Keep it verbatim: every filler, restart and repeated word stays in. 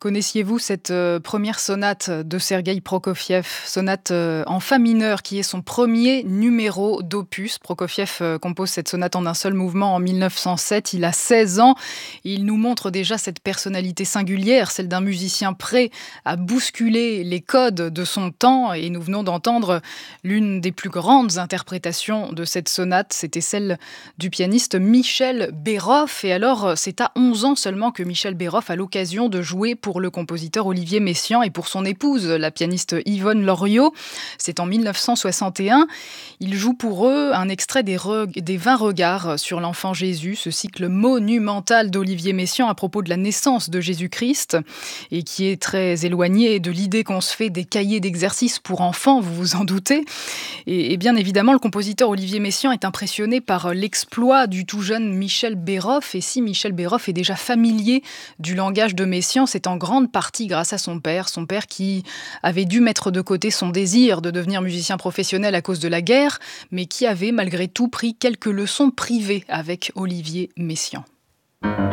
Connaissiez-vous cette euh, première sonate de Sergueï Prokofiev, sonate euh, en fa mineur, qui est son premier numéro d'opus. Prokofiev euh, compose cette sonate en un seul mouvement en mille neuf cent sept. Il a seize ans. Et il nous montre déjà cette personnalité singulière, celle d'un musicien prêt à bousculer les codes de son temps. Et nous venons d'entendre l'une des plus grandes interprétations de cette sonate. C'était celle du pianiste Michel Béroff. Et alors, c'est à onze ans seulement que Michel Béroff a l'occasion de jouer pour le compositeur Olivier Messiaen et pour son épouse, la pianiste Yvonne Loriot. C'est en mille neuf cent soixante et un. Il joue pour eux un extrait des, re- des vingt regards sur l'enfant Jésus, ce cycle monumental d'Olivier Messiaen à propos de la naissance de Jésus-Christ et qui est très éloigné de l'idée qu'on se fait des cahiers d'exercices pour enfants, vous vous en doutez. Et, et bien évidemment, le compositeur Olivier Messiaen est impressionné par l'exploit du tout jeune Michel Béroff. Et si Michel Béroff est déjà familier du langage de Messiaen, c'est en grande partie grâce à son père. Son père qui avait dû mettre de côté son désir de devenir musicien professionnel à cause de la guerre, mais qui avait malgré tout pris quelques leçons privées avec Olivier Messiaen.